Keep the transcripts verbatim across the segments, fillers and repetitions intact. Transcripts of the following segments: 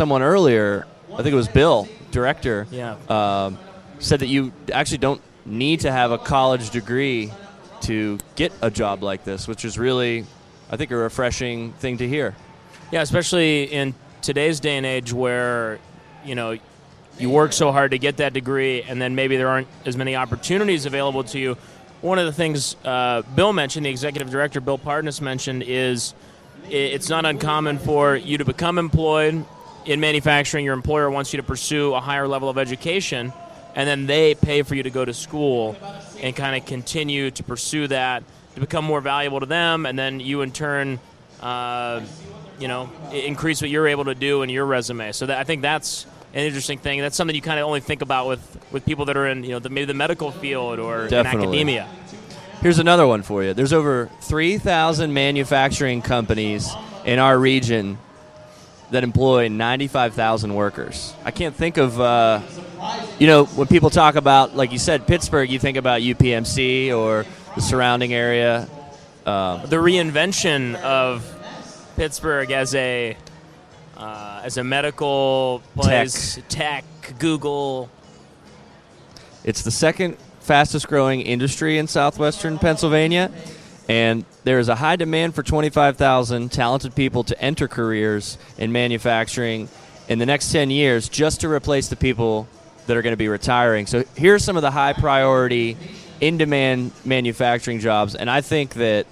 someone earlier, I think it was Bill, director, Yeah. um, said that you actually don't need to have a college degree to get a job like this, which is really, I think, a refreshing thing to hear. Yeah, especially in today's day and age where, you know, you work so hard to get that degree and then maybe there aren't as many opportunities available to you. One of the things uh, Bill mentioned, the executive director, Bill Parnas, mentioned is it's not uncommon for you to become employed in manufacturing. Your employer wants you to pursue a higher level of education, and then they pay for you to go to school and kind of continue to pursue that to become more valuable to them, and then you in turn, uh, you know, increase what you're able to do in your resume. So that, I think that's an interesting thing. That's something you kind of only think about with, with people that are in, you know, the, maybe the medical field or Definitely. in academia. Here's another one for you. There's over three thousand manufacturing companies in our region that employ ninety-five thousand workers. I can't think of, uh, you know, when people talk about, like you said, Pittsburgh, you think about U P M C or the surrounding area. Uh, the reinvention of Pittsburgh as a uh, as a medical place, tech. tech, Google. It's the second fastest growing industry in southwestern Pennsylvania, and there is a high demand for twenty-five thousand talented people to enter careers in manufacturing in the next ten years just to replace the people that are going to be retiring. So here's some of the high priority, in-demand manufacturing jobs, and I think that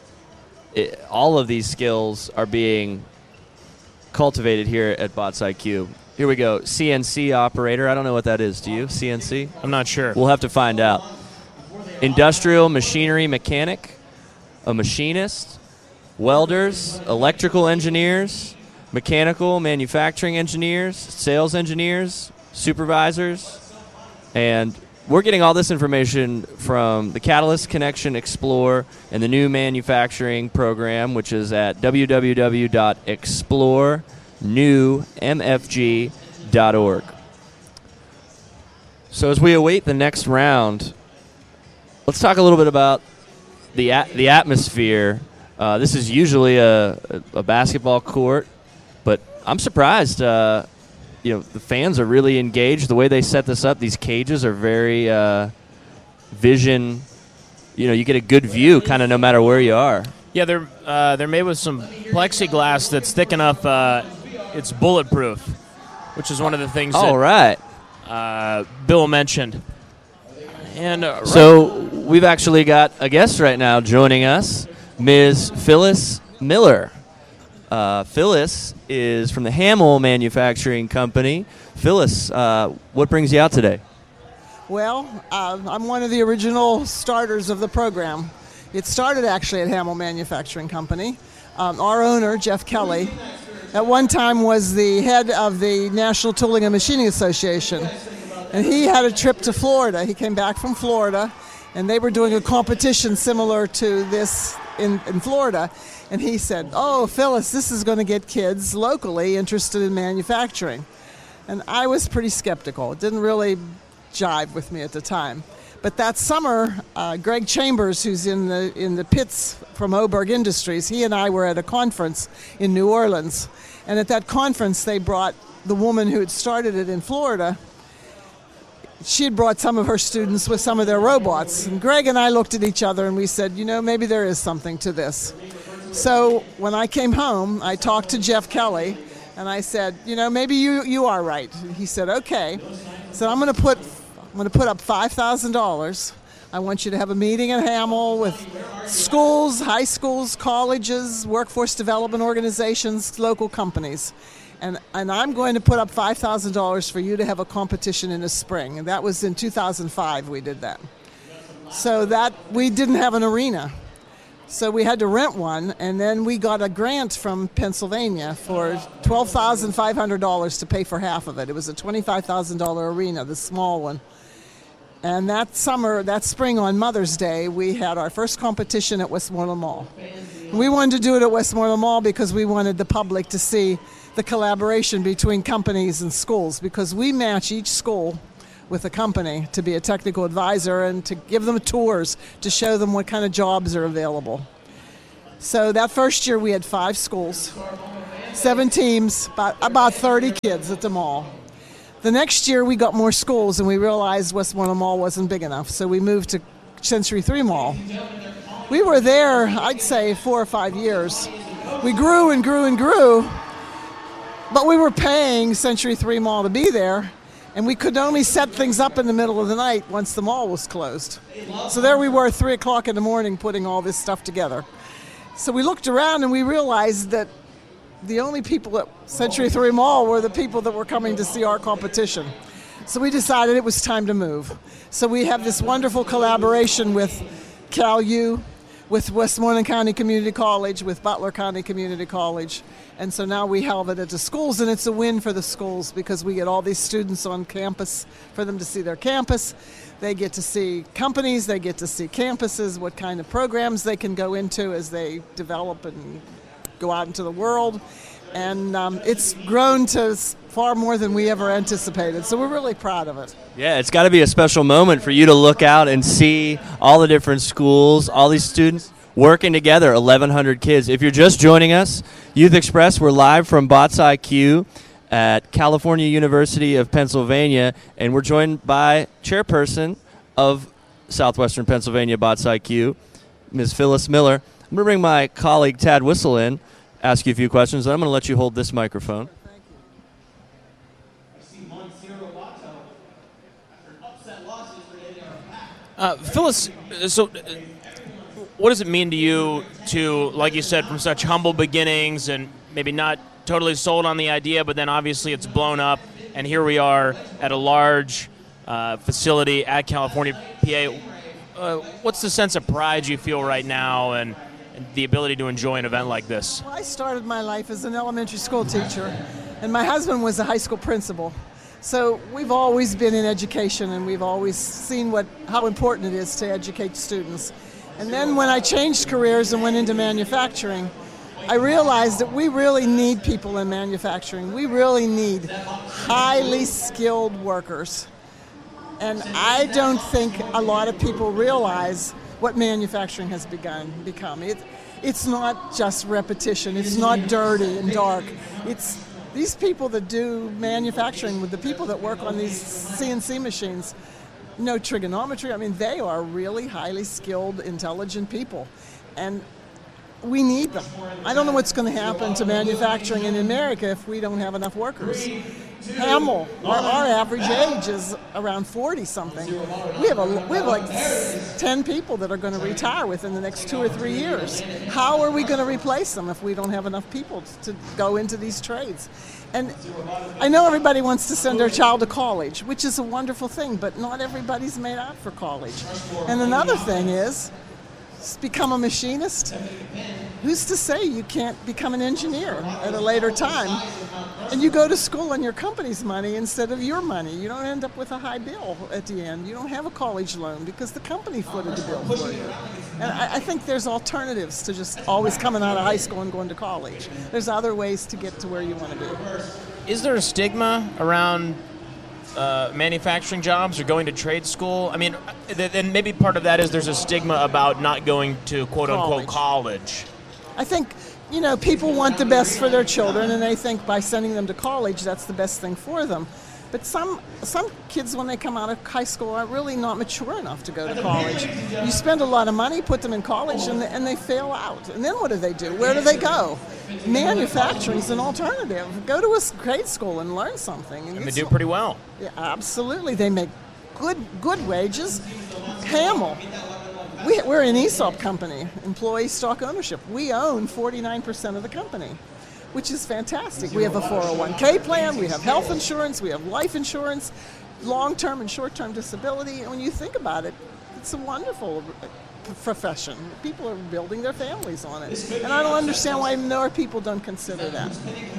it, all of these skills are being cultivated here at Bots I Q. Here we go. C N C operator. I don't know what that is. Do you? C N C? I'm not sure. We'll have to find out. Industrial machinery mechanic, a machinist, welders, electrical engineers, mechanical manufacturing engineers, sales engineers, supervisors, and we're getting all this information from the Catalyst Connection Explore and the new manufacturing program, which is at w w w dot explore new m f g dot org. So as we await the next round, let's talk a little bit about the at- the atmosphere. Uh, this is usually a, a basketball court, but I'm surprised. Uh, you know, the fans are really engaged. The way they set this up, these cages are very uh, vision. You know, you get a good view, kind of no matter where you are. Yeah, they're uh, they're made with some plexiglass that's thick enough. Uh, it's bulletproof, which is one of the things. All that, right. Uh, Bill mentioned. And uh, so we've actually got a guest right now joining us, Miz Phyllis Miller. Uh, Phyllis is from the Hamill Manufacturing Company. Phyllis, uh, what brings you out today? Well, uh, I'm one of the original starters of the program. It started actually at Hamill Manufacturing Company. Um, our owner, Jeff Kelly, at one time was the head of the National Tooling and Machining Association. And he had a trip to Florida. He came back from Florida, and they were doing a competition similar to this in, in Florida. And he said, oh, Phyllis, this is going to get kids locally interested in manufacturing. And I was pretty skeptical. It didn't really jive with me at the time. But that summer, uh, Greg Chambers, who's in the in the pits from Oberg Industries, he and I were at a conference in New Orleans. And at that conference, they brought the woman who had started it in Florida. She had brought some of her students with some of their robots. And Greg and I looked at each other and we said, you know, maybe there is something to this. So when I came home, I talked to Jeff Kelly, and I said, you know, maybe you, you are right. And he said, okay. So I'm going to put I'm going to put up five thousand dollars. I want you to have a meeting in Hamill with schools, high schools, colleges, workforce development organizations, local companies. And and I'm going to put up five thousand dollars for you to have a competition in the spring. And that was in two thousand five we did that. So that we didn't have an arena. So we had to rent one, and then we got a grant from Pennsylvania for twelve thousand five hundred dollars to pay for half of it. It was a twenty-five thousand dollars arena, the small one. And that summer, that spring on Mother's Day, we had our first competition at Westmoreland Mall. We wanted to do it at Westmoreland Mall because we wanted the public to see the collaboration between companies and schools, because we match each school with a company to be a technical advisor and to give them tours to show them what kind of jobs are available. So that first year we had five schools. seven teams, about, about thirty kids at the mall. The next year we got more schools and we realized Westmoreland Mall wasn't big enough, so we moved to Century three Mall. We were there, I'd say, four or five years. We grew and grew and grew, but we were paying Century three Mall to be there, and we could only set things up in the middle of the night once the mall was closed. So there we were, three o'clock in the morning, putting all this stuff together. So we looked around and we realized that the only people at Century three Mall were the people that were coming to see our competition. So we decided it was time to move. So we have this wonderful collaboration with Cal U, with Westmoreland County Community College, with Butler County Community College. And so now we have it at the schools, and it's a win for the schools because we get all these students on campus for them to see their campus. They get to see companies, they get to see campuses, what kind of programs they can go into as they develop and go out into the world. And um, it's grown to far more than we ever anticipated. So we're really proud of it. Yeah, it's got to be a special moment for you to look out and see all the different schools, all these students working together, eleven hundred kids. If you're just joining us, Youth Express, we're live from Bots I Q at California University of Pennsylvania, and we're joined by chairperson of Southwestern Pennsylvania Bots I Q, Miz Phyllis Miller. I'm going to bring my colleague Tad Whistle in, ask you a few questions, and I'm going to let you hold this microphone. Thank you. Uh, Phyllis, so uh, what does it mean to you to, like you said, from such humble beginnings and maybe not totally sold on the idea, but then obviously it's blown up, and here we are at a large uh, facility at California P A. Uh, what's the sense of pride you feel right now and, and the ability to enjoy an event like this? Well, I started my life as an elementary school teacher, and my husband was a high school principal. So we've always been in education, and we've always seen what how important it is to educate students. And then when I changed careers and went into manufacturing, I realized that we really need people in manufacturing. We really need highly skilled workers. And I don't think a lot of people realize what manufacturing has begun become. It, it's not just repetition. It's not dirty and dark. It's these people that do manufacturing, with the people that work on these C N C machines, no trigonometry. I mean, they are really highly skilled, intelligent people. And we need them. I don't know what's going to happen to manufacturing in America if we don't have enough workers. Hamel, our, our average age is around forty something. We have a we have like ten people that are going to retire within the next two or three years. How are we going to replace them if we don't have enough people to go into these trades? And I know everybody wants to send their child to college, which is a wonderful thing, but not everybody's made out for college. And another thing is, become a machinist. Who's to say you can't become an engineer at a later time? And you go to school on your company's money instead of your money. You don't end up with a high bill at the end. You don't have a college loan because the company footed the bill for you. And I, I think there's alternatives to just always coming out of high school and going to college. There's other ways to get to where you want to be. Is there a stigma around Uh, manufacturing jobs or going to trade school? I mean, then maybe part of that is there's a stigma about not going to quote-unquote college. I think, you know, people want the best for their children, and they think by sending them to college, that's the best thing for them. But some some kids, when they come out of high school, are really not mature enough to go to college. You spend a lot of money, put them in college, and they, and they fail out. And then what do they do? Where do they go? Manufacturing is an alternative. Go to a grade school and learn something. And they do pretty well. Yeah, absolutely. They make good good wages. Hamel, we, we're an E S O P company, employee stock ownership. We own forty-nine percent of the company, which is fantastic. We have a four oh one k plan, we have health insurance, we have life insurance, long-term and short-term disability. And when you think about it, it's a wonderful profession. People are building their families on it. And I don't understand why more people don't consider that.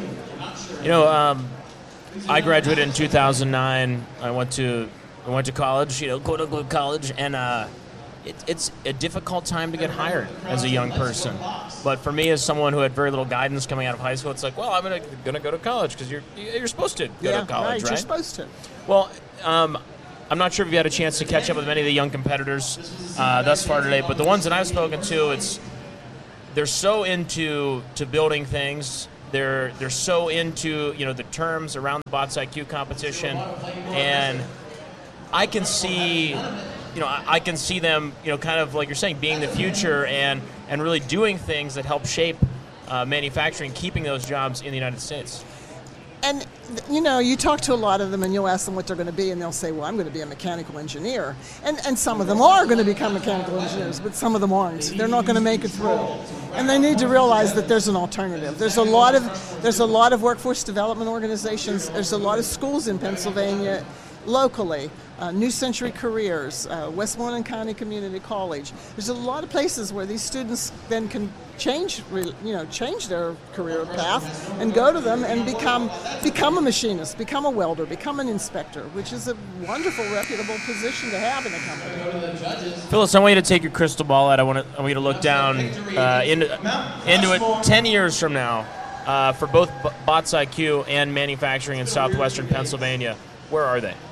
You know, um, I graduated in two thousand nine. I went to I went to college, you know, quote-unquote college, and uh, it, it's a difficult time to get hired as a young person. But for me, as someone who had very little guidance coming out of high school, it's like, well, I'm gonna gonna go to college because you're you're supposed to go yeah, to college, right? right? You're supposed to. Well, um, I'm not sure if you had a chance to catch up with many of the young competitors uh, thus far today, but the ones that I've spoken to, it's they're so into to building things they're they're so into, you know, the terms around the Bots I Q competition, and I can see, you know, I, I can see them, you know, kind of like you're saying, being the future and and really doing things that help shape uh, manufacturing, keeping those jobs in the United States. And, you know, you talk to a lot of them and you'll ask them what they're going to be, and they'll say, well, I'm going to be a mechanical engineer. And and some of them are going to become mechanical engineers, but some of them aren't. They're not going to make it through. And they need to realize that there's an alternative. There's a lot of there's a lot of workforce development organizations. There's a lot of schools in Pennsylvania locally. Uh, New Century Careers, uh, Westmoreland County Community College. There's a lot of places where these students then can change, you know, change their career path and go to them and become become a machinist, become a welder, become an inspector, which is a wonderful, reputable position to have in a company. Phyllis, I want you to take your crystal ball out. I want, to, I want you to look down uh, into, into it ten years from now uh, for both Bots I Q and manufacturing in southwestern Pennsylvania. Where are they?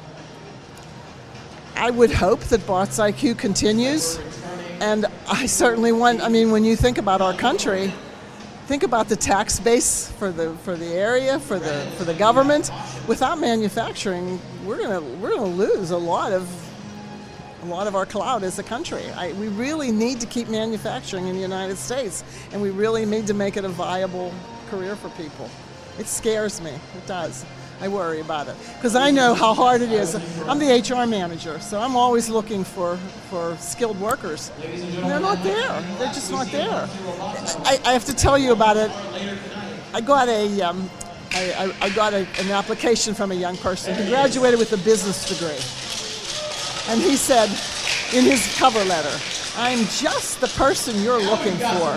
I would hope that Bots I Q continues, and I certainly want, I mean, when you think about our country, think about the tax base for the for the area, for the for the government. Without manufacturing, we're gonna we're gonna lose a lot of a lot of our clout as a country. I, we really need to keep manufacturing in the United States, and we really need to make it a viable career for people. It scares me. It does. I worry about it because I know how hard it is. I'm the H R manager, so I'm always looking for, for skilled workers. And they're not there. They're just not there. I, I have to tell you about it. I got a um, I, I, I got a, an application from a young person who graduated with a business degree, and he said in his cover letter, "I'm just the person you're looking for.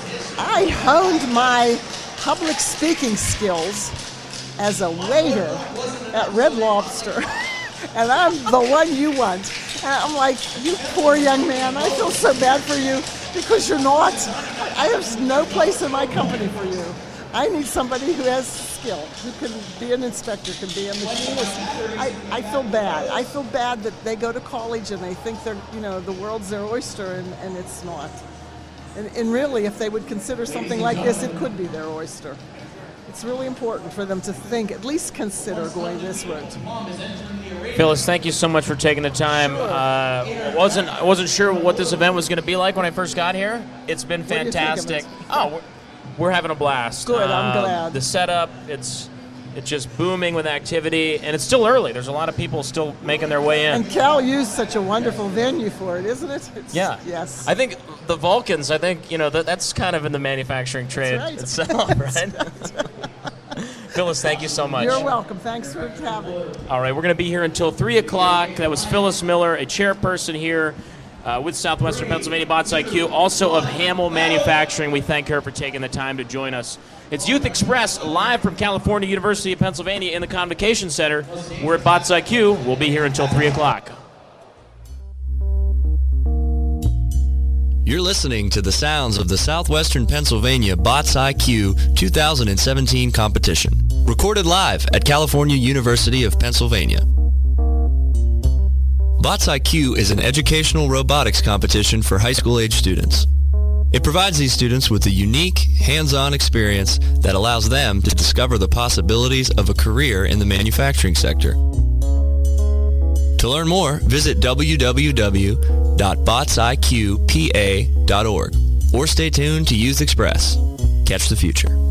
I honed my public speaking skills as a waiter at Red Lobster, and I'm the one you want." And I'm like, you poor young man, I feel so bad for you because you're not. I have no place in my company for you. I need somebody who has skill, who can be an inspector, can be a machinist. I, I feel bad. I feel bad that they go to college and they think they're, you know, the world's their oyster, and, and it's not. And, and really, if they would consider something like this, it could be their oyster. It's really important for them to think, at least consider going this route. Phyllis, thank you so much for taking the time. Sure. Uh, wasn't I wasn't sure what this event was going to be like when I first got here. It's been fantastic. Oh, we're, we're having a blast. Good, I'm uh, glad. The setup, it's it's just booming with activity, and it's still early. There's a lot of people still making their way in. And Cal used such a wonderful venue for it, isn't it? It's, yeah. Yes. I think the Vulcans, I think, you know, that, that's kind of in the manufacturing trade right. itself, right? Phyllis, thank you so much. You're welcome. Thanks for having me. All right, we're going to be here until three o'clock. That was Phyllis Miller, a chairperson here uh, with Southwestern Pennsylvania Bots I Q, also of Hamel Manufacturing. We thank her for taking the time to join us. It's Youth Express, live from California University of Pennsylvania in the Convocation Center. We're at Bots I Q. We'll be here until three o'clock. You're listening to the sounds of the Southwestern Pennsylvania Bots I Q two thousand seventeen competition, recorded live at California University of Pennsylvania. Bots I Q is an educational robotics competition for high school age students. It provides these students with a unique, hands-on experience that allows them to discover the possibilities of a career in the manufacturing sector. To learn more, visit w w w dot bots i q p a dot org or stay tuned to Youth Express. Catch the future.